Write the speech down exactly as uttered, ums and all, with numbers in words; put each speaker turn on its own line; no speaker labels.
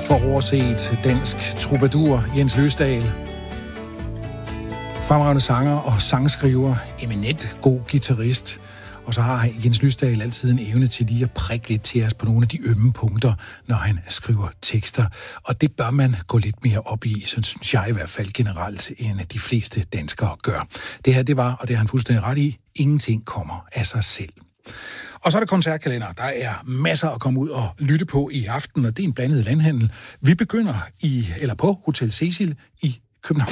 Foroverset dansk troubadour Jens Løsdal. Fremragende sanger og sangskriver, eminent god guitarist. Og så har Jens Løsdal altid en evne til lige at prikke lidt til os på nogle af de ømme punkter, når han skriver tekster. Og det bør man gå lidt mere op i, så synes jeg i hvert fald generelt, end de fleste danskere gør. Det her, det var, og det har han fuldstændig ret i, ingenting kommer af sig selv. Og så er der koncertkalender. Der er masser at komme ud og lytte på i aften, og det er en blandet landhandel. Vi begynder i, eller på Hotel Cecil i København.